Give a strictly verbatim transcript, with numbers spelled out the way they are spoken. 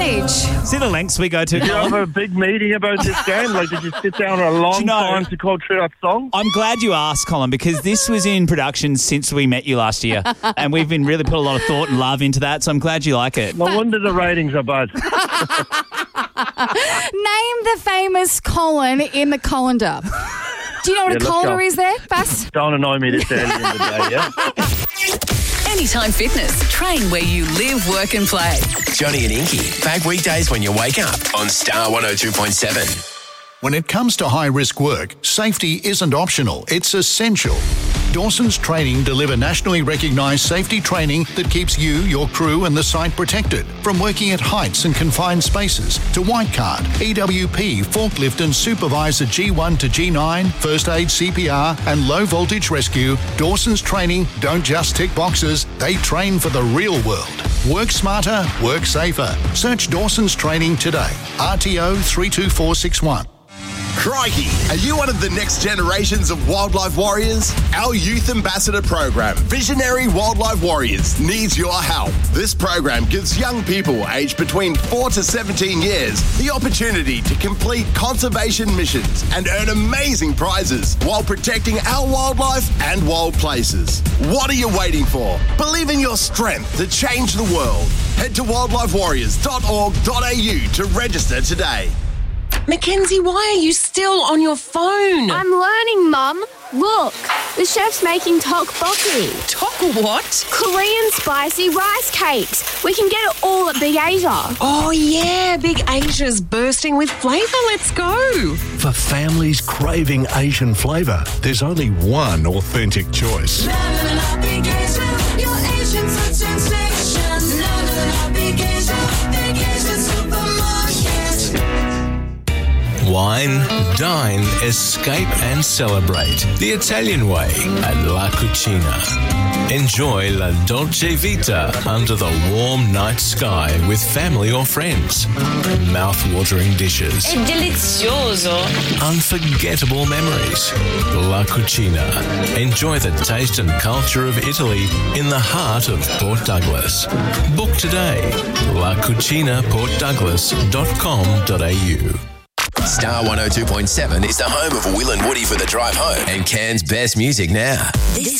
Neej. See the lengths we go to. Did you have a big meeting about this game? Like, did you sit down a long you know, time to go through that song? I'm glad you asked, Colin, because this was in production since we met you last year, and we've been really put a lot of thought and love into that, so I'm glad you like it. No wonder the ratings are bad. Name the famous Colin in the colander. Do you know what Yeah, a let's colander go. is there, Bass? Don't annoy me this early in the day, yeah? Anytime Fitness. Train where you live, work and play. Johnny and Inky, back weekdays when you wake up on Star one oh two point seven. When it comes to high-risk work, safety isn't optional, it's essential. Dawson's Training deliver nationally recognised safety training that keeps you, your crew and the site protected. From working at heights and confined spaces to white card, E W P, forklift and supervisor G one to G nine, first aid C P R and low voltage rescue, Dawson's Training don't just tick boxes, they train for the real world. Work smarter, work safer. Search Dawson's Training today. R T O three two four six one. Crikey, are you one of the next generations of wildlife warriors? Our youth ambassador program, Visionary Wildlife Warriors, needs your help. This program gives young people aged between four to seventeen years the opportunity to complete conservation missions and earn amazing prizes while protecting our wildlife and wild places. What are you waiting for? Believe in your strength to change the world. Head to wildlife warriors dot org dot a u to register today. Mackenzie, why are you still on your phone? I'm learning, Mum. Look, the chef's making tteokbokki. Tok what? Korean spicy rice cakes. We can get it all at Big Asia. Oh, yeah, Big Asia's bursting with flavour. Let's go. For families craving Asian flavour, there's only one authentic choice. Wine, dine, escape and celebrate the Italian way at La Cucina. Enjoy La Dolce Vita under the warm night sky with family or friends. Mouth-watering dishes. È delizioso. Unforgettable memories. La Cucina. Enjoy the taste and culture of Italy in the heart of Port Douglas. Book today. la cucina port douglas dot com dot a u. Star one oh two point seven is the home of Will and Woody for the drive home and Cairns' best music now. This